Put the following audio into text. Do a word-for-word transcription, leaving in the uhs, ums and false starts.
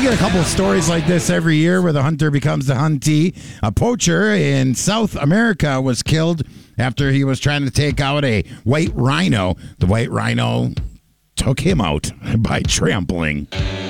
get a couple of stories like this every year where the hunter becomes the huntee. A poacher in South America was killed after he was trying to take out a white rhino. The white rhino took him out by trampling.